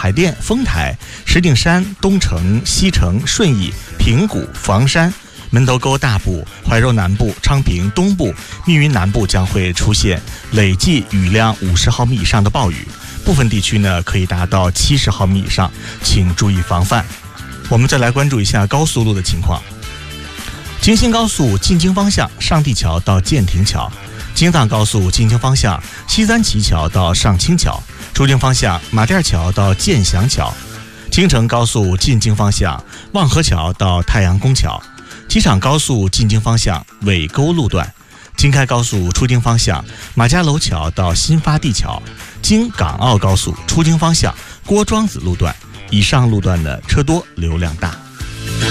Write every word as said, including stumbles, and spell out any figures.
海淀、丰台、石景山、东城、西城、顺义、平谷、房山、门头沟大部、怀柔南部、昌平东部、密云南部将会出现累计雨量五十毫米以上的暴雨，部分地区呢可以达到七十毫米以上，请注意防范。我们再来关注一下高速路的情况。京新高速进京方向上地桥到建亭桥，京藏高速进京方向西三旗桥到上清桥，出京方向马甸桥到建祥桥，京承高速进京方向望河桥到太阳宫桥，机场高速进京方向尾沟路段，京开高速出京方向马家楼桥到新发地桥，京港澳高速出京方向郭庄子路段，以上路段的车多流量大。